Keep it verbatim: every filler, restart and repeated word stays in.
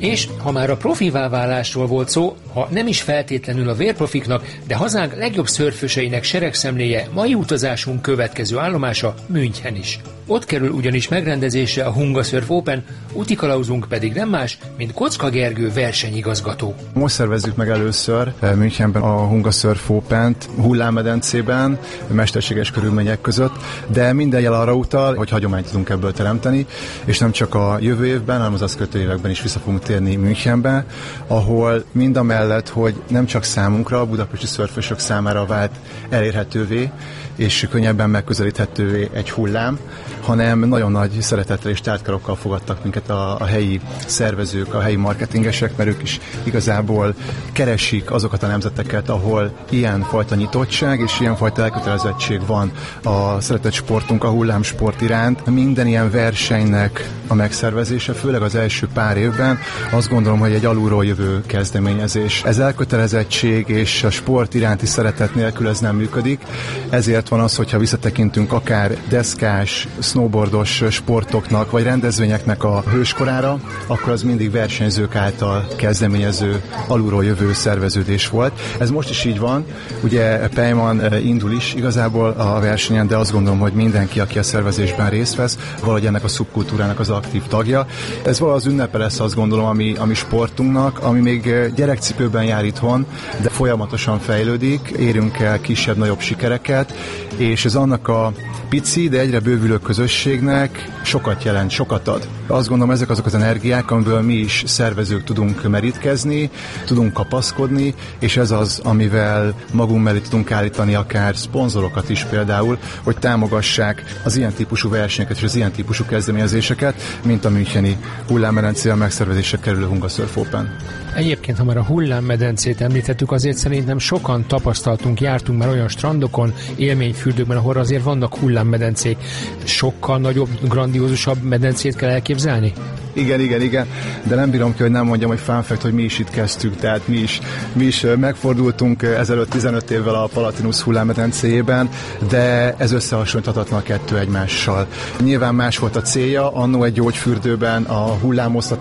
És ha már a profivá válásról volt szó, ha nem is feltétlenül a vérprofiknak, de hazánk legjobb szörföseinek seregszemléje mai utazásunk következő állomása München is. Ott kerül ugyanis megrendezésre a Hunga Surf Open, útikalauzunk pedig nem más, mint Kocka Gergő versenyigazgató. Most szervezzük meg először Münchenben a Hunga Surf Opent, hullámmedencében, mesterséges körülmények között, de minden jel arra utal, hogy hagyományt tudunk ebből teremteni, és nem csak a jövő évben, hanem az azt követő években is vissza fogunk térni Münchenbe, ahol mind a mellett, hogy nem csak számunkra, a budapesti szörfösök számára vált elérhetővé, és könnyebben megközelíthetővé egy hullám, hanem nagyon nagy szeretettel és tártkarokkal fogadtak minket a, a helyi szervezők, a helyi marketingesek, mert ők is igazából keresik azokat a nemzeteket, ahol ilyenfajta nyitottság és ilyenfajta elkötelezettség van a szeretett sportunk, a hullámsport iránt. Minden ilyen versenynek a megszervezése, főleg az első pár évben, azt gondolom, hogy egy alulról jövő kezdeményezés. Ez elkötelezettség és a sport iránti szeretet nélkül ez nem működik, ezért van az, hogyha visszatekintünk akár deszkás, snowboardos sportoknak, vagy rendezvényeknek a hőskorára, akkor az mindig versenyzők által kezdeményező, alulról jövő szerveződés volt. Ez most is így van. Ugye Pejman indul is igazából a versenyen, de azt gondolom, hogy mindenki, aki a szervezésben részt vesz, valahogy ennek a szubkultúrának az aktív tagja. Ez valahogy az ünnepe lesz, azt gondolom, ami, ami sportunknak, ami még gyerekcipőben jár itthon, de folyamatosan fejlődik, érünk el kisebb-nagyobb sikereket, és ez annak a pici, de egyre bővülő közösségnek sokat jelent, sokat ad. Azt gondolom, ezek azok az energiák, amiből mi is szervezők tudunk merítkezni, tudunk kapaszkodni, és ez az, amivel magunk mellé tudunk állítani akár szponzorokat is például, hogy támogassák az ilyen típusú versenyeket és az ilyen típusú kezdeményezéseket, mint a müncheni hullámmedencével megszervezésre kerülő Hunga Surf Open. Egyébként, ha már a hullámmedencét említettük, azért szerintem sokan tapasztaltunk, jártunk már olyan strandokon, élményfürdőkben, ahol azért vannak hullámmedencék. Sokkal nagyobb, grandiózusabb medencét kell elképzelni? Igen, igen, igen, de nem bírom ki, hogy nem mondjam, hogy fun fact, hogy mi is itt kezdtük, tehát mi is, mi is megfordultunk ezelőtt tizenöt évvel a Palatinus hullámmedencéjében, de ez összehasonlíthatatlan a kettő egymással. Nyilván más volt a célja, annó egy gyógyfürdőben a hullámoztatás